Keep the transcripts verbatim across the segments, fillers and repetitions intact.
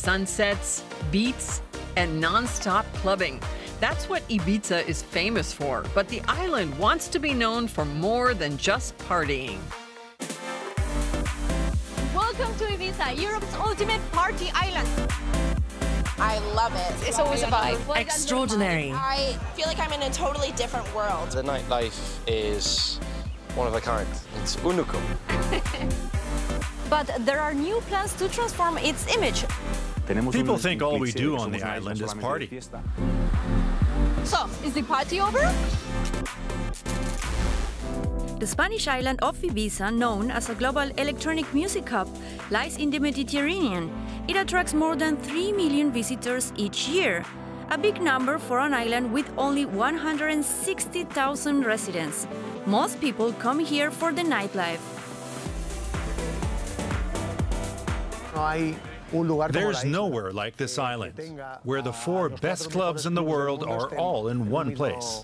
sunsets, beats, and non-stop clubbing. That's what Ibiza is famous for, but the island wants to be known for more than just partying. Welcome to Ibiza, Europe's ultimate party island. I love it. It's always a vibe. Extraordinary. I feel like I'm in a totally different world. The nightlife is one of a kind. It's unicum. But there are new plans to transform its image. People think all we do on the island is party. So, is the party over? The Spanish island of Ibiza, known as a global electronic music hub, lies in the Mediterranean. It attracts more than three million visitors each year, a big number for an island with only one hundred sixty thousand residents. Most people come here for the nightlife. There's nowhere like this island, where the four best clubs in the world are all in one place.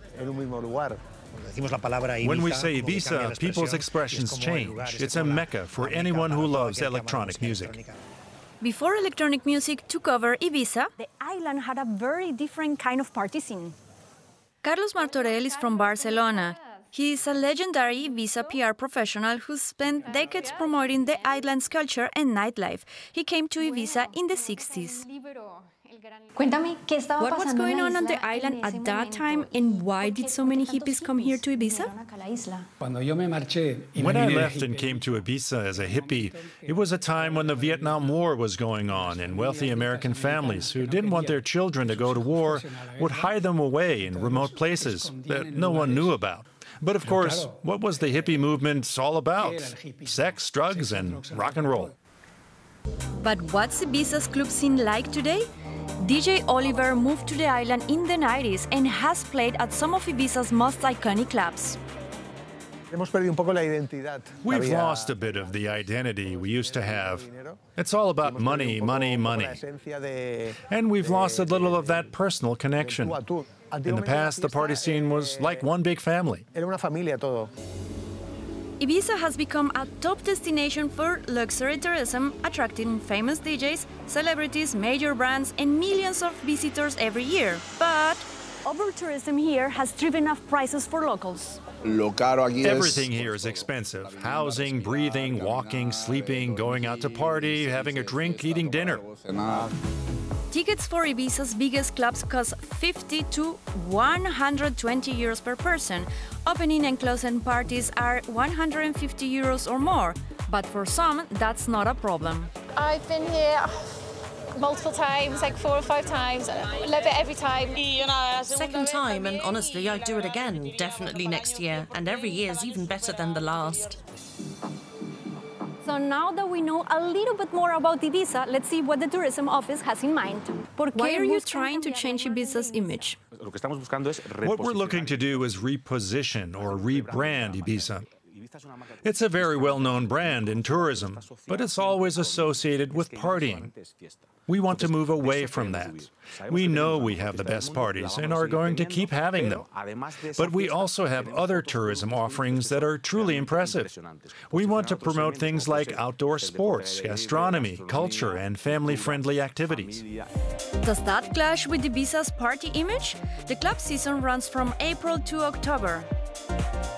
When we say Ibiza, people's expressions change. It's a mecca for anyone who loves electronic music. Before electronic music took over Ibiza, The island had a very different kind of party scene. Carlos Martorell is from Barcelona. He is a legendary Ibiza P R professional who spent decades promoting the island's culture and nightlife. He came to Ibiza in the sixties. What was going on on the island at that time, and why did so many hippies come here to Ibiza? When I left and came to Ibiza as a hippie, it was a time when the Vietnam War was going on, and wealthy American families who didn't want their children to go to war would hide them away in remote places that no one knew about. But of course, what was the hippie movement all about? Sex, drugs, and rock and roll. But what's Ibiza's club scene like today? D J Oliver moved to the island in the nineties and has played at some of Ibiza's most iconic clubs. We've lost a bit of the identity we used to have. It's all about money, money, money. And we've lost a little of that personal connection. In the past, the party scene was like one big family. Ibiza has become a top destination for luxury tourism, attracting famous D Js, celebrities, major brands, and millions of visitors every year. But over-tourism here has driven up prices for locals. Everything here is expensive. Housing, breathing, walking, sleeping, going out to party, having a drink, eating dinner. Tickets for Ibiza's biggest clubs cost fifty to one hundred twenty euros per person. Opening and closing parties are one hundred fifty euros or more. But for some, that's not a problem. I've been here multiple times, like four or five times. I love it every time. Second time, and honestly, I'd do it again, definitely next year. And every year's even better than the last. So now that we know a little bit more about Ibiza, let's see what the tourism office has in mind. Why are you trying to change Ibiza's image? What we're looking to do is reposition or rebrand Ibiza. It's a very well-known brand in tourism, but it's always associated with partying. We want to move away from that. We know we have the best parties and are going to keep having them. But we also have other tourism offerings that are truly impressive. We want to promote things like outdoor sports, gastronomy, culture, and family-friendly activities. Does that clash with Ibiza's party image? The club season runs from April to October.